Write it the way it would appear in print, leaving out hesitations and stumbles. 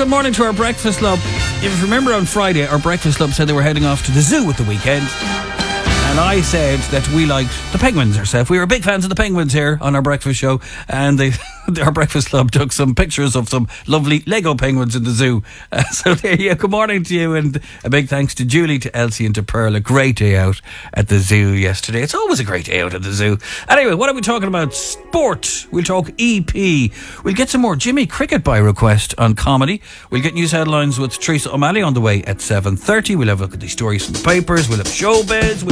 good morning to our Breakfast Club. If you remember on Friday, our Breakfast Club said they were heading off to the zoo at the weekend. And I said that we liked the penguins ourselves. We were big fans of the penguins here on our breakfast show. And our Breakfast Club took some pictures of some lovely Lego penguins in the zoo. So there you go. Good morning to you. And a big thanks to Julie, to Elsie and to Pearl. A great day out at the zoo yesterday. It's always a great day out at the zoo. Anyway, what are we talking about? Sport. We'll talk EP. We'll get some more Jimmy Cricket by request on comedy. We'll get news headlines with Teresa O'Malley on the way at 7:30. We'll have a look at the stories from the papers. We'll have showbiz.